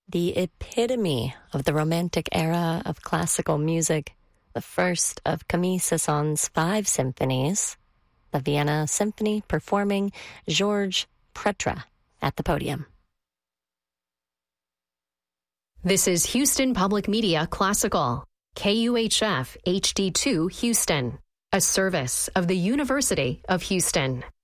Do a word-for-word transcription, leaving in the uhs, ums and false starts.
the epitome of the Romantic era of classical music, the first of Camille Saint-Saëns's five symphonies, the Vienna Symphony performing Georges Pretre at the podium. This is Houston Public Media Classical, K U H F H D two Houston, a service of the University of Houston.